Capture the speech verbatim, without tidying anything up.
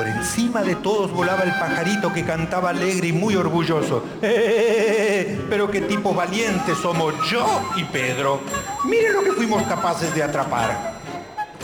Por encima de todos volaba el pajarito que cantaba alegre y muy orgulloso. ¡Eh! Pero qué tipos valientes somos yo y Pedro. Miren lo que fuimos capaces de atrapar.